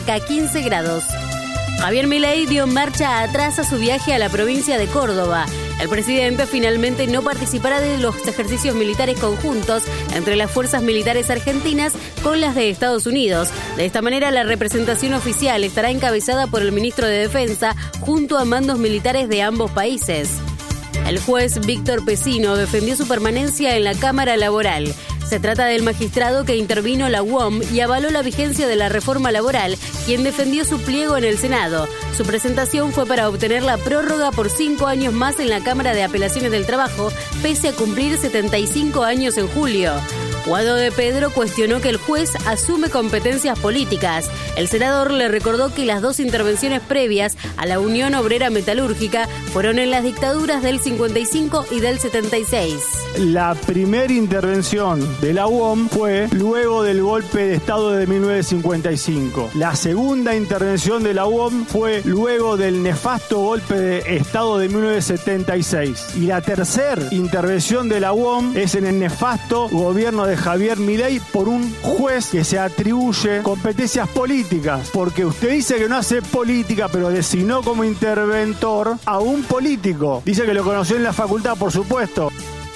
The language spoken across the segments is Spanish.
Catamarca 15 grados. Javier Milei dio marcha atrás a su viaje a la provincia de Córdoba. El presidente finalmente no participará de los ejercicios militares conjuntos entre las fuerzas militares argentinas con las de Estados Unidos. De esta manera, la representación oficial estará encabezada por el ministro de Defensa junto a mandos militares de ambos países. El juez Víctor Pesino defendió su permanencia en la Cámara Laboral. Se trata del magistrado que intervino la UOM y avaló la vigencia de la reforma laboral, quien defendió su pliego en el Senado. Su presentación fue para obtener la prórroga por 5 años más en la Cámara de Apelaciones del Trabajo, pese a cumplir 75 años en julio. Guado de Pedro cuestionó que el juez asume competencias políticas. El senador le recordó que las 2 intervenciones previas a la Unión Obrera Metalúrgica fueron en las dictaduras del 55 y del 76. La primera intervención de la UOM fue luego del golpe de Estado de 1955. La segunda intervención de la UOM fue luego del nefasto golpe de Estado de 1976. Y la tercera intervención de la UOM es en el nefasto gobierno de Javier Milei por un juez que se atribuye competencias políticas, porque usted dice que no hace política, pero designó como interventor a un político. Dice que lo conoció en la facultad, por supuesto.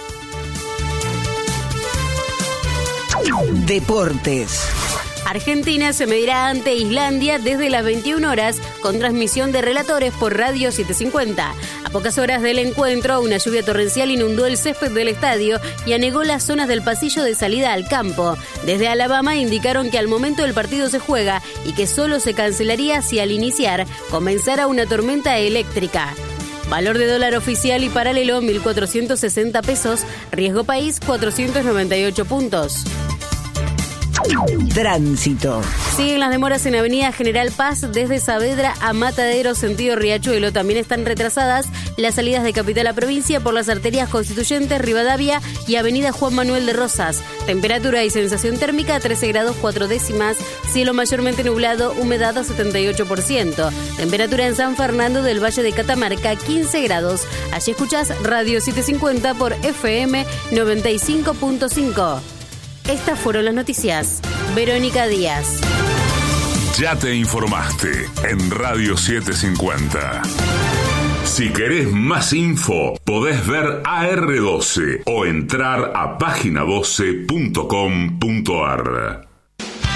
Deportes. Argentina se medirá ante Islandia desde las 21 horas con transmisión de relatores por Radio 750. A pocas horas del encuentro, una lluvia torrencial inundó el césped del estadio y anegó las zonas del pasillo de salida al campo. Desde Alabama indicaron que al momento el partido se juega y que solo se cancelaría si al iniciar comenzara una tormenta eléctrica. Valor de dólar oficial y paralelo 1.460 pesos, riesgo país 498 puntos. Tránsito. Siguen las demoras en Avenida General Paz desde Saavedra a Matadero, sentido Riachuelo. También están retrasadas las salidas de Capital a Provincia por las arterias Constituyentes, Rivadavia y Avenida Juan Manuel de Rosas. Temperatura y sensación térmica 13 grados 4 décimas. Cielo mayormente nublado, humedad 78%. Temperatura en San Fernando del Valle de Catamarca 15 grados. Allí escuchás Radio 750 por FM 95.5. Estas fueron las noticias. Verónica Díaz. Ya te informaste en Radio 750. Si querés más info, podés ver AR12 o entrar a página12.com.ar.